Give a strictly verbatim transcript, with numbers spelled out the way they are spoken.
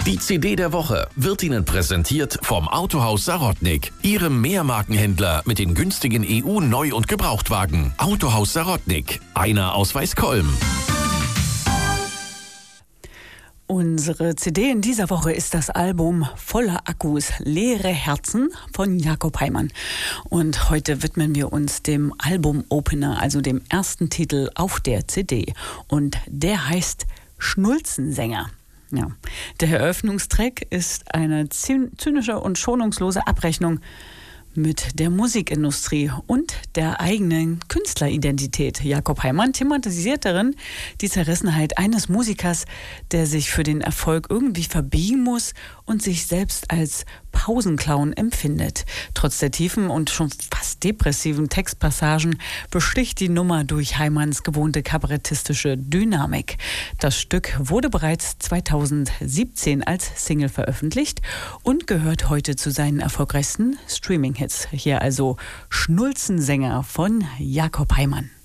Die C D der Woche wird Ihnen präsentiert vom Autohaus Sarotnik, Ihrem Mehrmarkenhändler mit den günstigen E U-Neu- und Gebrauchtwagen. Autohaus Sarotnik, einer aus Weißkolm. Unsere C D in dieser Woche ist das Album Voller Akkus, leere Herzen von Jakob Heimann. Und heute widmen wir uns dem Album-Opener, also dem ersten Titel auf der C D. Und der heißt Schnulzensänger. Ja. Der Eröffnungstrack ist eine zynische und schonungslose Abrechnung mit der Musikindustrie und der eigenen Künstleridentität. Jakob Heimann thematisiert darin die Zerrissenheit eines Musikers, der sich für den Erfolg irgendwie verbiegen muss und sich selbst als Pausenclown empfindet. Trotz der tiefen und schon fast depressiven Textpassagen besticht die Nummer durch Heimanns gewohnte kabarettistische Dynamik. Das Stück wurde bereits zweitausendsiebzehn als Single veröffentlicht und gehört heute zu seinen erfolgreichsten Streaming-Hits. Hier also Schnulzensänger von Jakob Heimann.